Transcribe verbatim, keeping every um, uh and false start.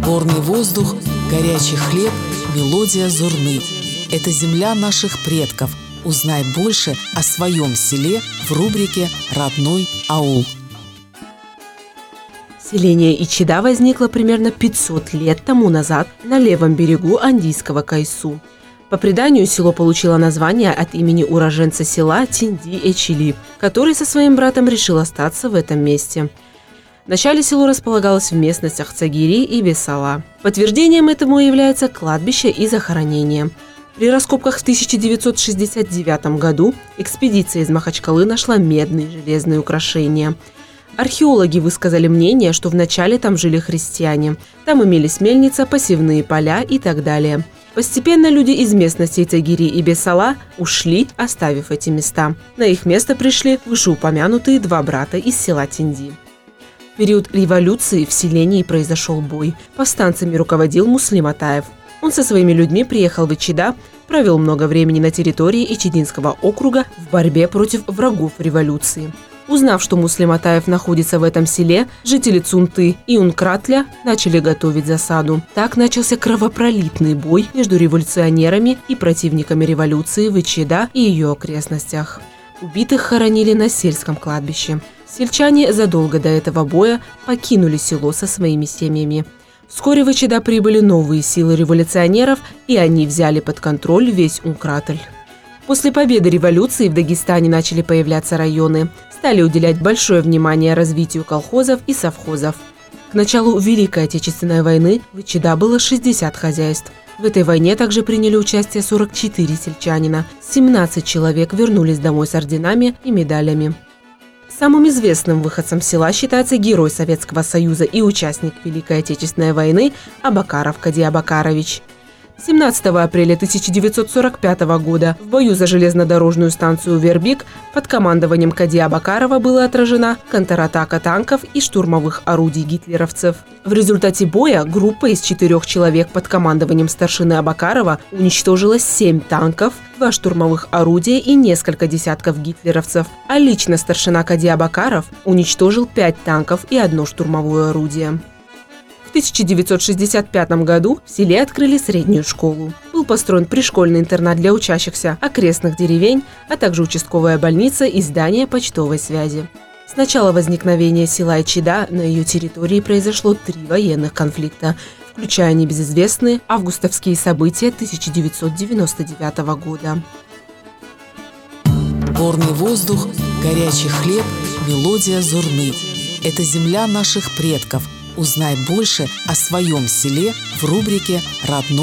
Горный воздух, горячий хлеб, мелодия зурны. Это земля наших предков. Узнай больше о своем селе в рубрике «Родной аул». Селение Ичида возникло примерно пятьсот лет тому назад на левом берегу Андийского Кайсу. По преданию, село получило название от имени уроженца села Тинди Эчили, который со своим братом решил остаться в этом месте. Вначале село располагалось в местностях Цагири и Бесала. Подтверждением этому является кладбище и захоронение. При раскопках в тысяча девятьсот шестьдесят девятом году экспедиция из Махачкалы нашла медные железные украшения. Археологи высказали мнение, что вначале там жили христиане. Там имелись мельница, посевные поля и так далее. Постепенно люди из местностей Цагири и Бесала ушли, оставив эти места. На их место пришли вышеупомянутые два брата из села Тинди. В период революции в селении произошел бой. Повстанцами руководил Муслим Атаев. Он со своими людьми приехал в Ичида, провел много времени на территории Ичидинского округа в борьбе против врагов революции. Узнав, что Муслим Атаев находится в этом селе, жители Цунты и Ункратля начали готовить засаду. Так начался кровопролитный бой между революционерами и противниками революции в Ичида и ее окрестностях. Убитых хоронили на сельском кладбище. Сельчане задолго до этого боя покинули село со своими семьями. Вскоре в Ичида прибыли новые силы революционеров, и они взяли под контроль весь Ункратль. После победы революции в Дагестане начали появляться районы. Стали уделять большое внимание развитию колхозов и совхозов. К началу Великой Отечественной войны в Ичида было шестьдесят хозяйств. В этой войне также приняли участие сорок четыре сельчанина. семнадцать человек вернулись домой с орденами и медалями. Самым известным выходцем села считается герой Советского Союза и участник Великой Отечественной войны Абакаров Кади Абакарович. семнадцатого апреля тысяча девятьсот сорок пятого года в бою за железнодорожную станцию Вербик под командованием Кади Абакарова была отражена контратака танков и штурмовых орудий гитлеровцев. В результате боя группа из четырех человек под командованием старшины Абакарова уничтожила семь танков, два штурмовых орудия и несколько десятков гитлеровцев, а лично старшина Кади Абакаров уничтожил пять танков и одно штурмовое орудие. В тысяча девятьсот шестьдесят пятом году в селе открыли среднюю школу. Был построен пришкольный интернат для учащихся окрестных деревень, а также участковая больница и здание почтовой связи. С начала возникновения села Ичида на ее территории произошло три военных конфликта, включая небезызвестные августовские события тысяча девятьсот девяносто девятого года. Горный воздух, горячий хлеб, мелодия зурны. Это земля наших предков. Узнай больше о своем селе в рубрике «Родной